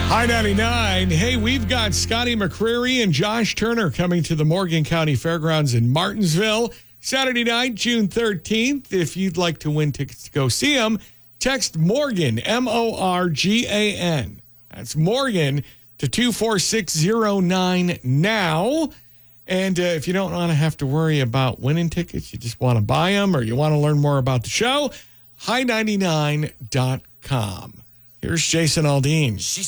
High 99. Hey, we've got Scotty McCreery and Josh Turner coming to the Morgan County Fairgrounds in Martinsville Saturday night, June 13th. If you'd like to win tickets to go see them, text Morgan, M-O-R-G-A-N. That's Morgan to 24609 now. And if you don't want to have to worry about winning tickets, you just want to buy them or you want to learn more about the show, high99.com. Here's Jason Aldean.